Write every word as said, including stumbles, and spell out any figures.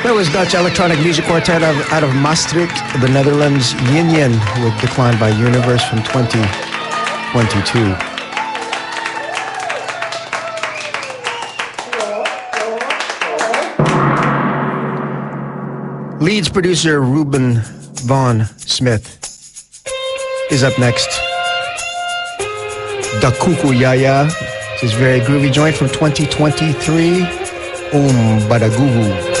That was Dutch electronic music quartet out of, out of Maastricht, the Netherlands. Yin Yin with Declined by Universe from twenty twenty-two. Leeds producer Ruben Von Smith is up next. Da Kuku Yaya. This is very groovy joint from twenty twenty-three. Om Badagugu.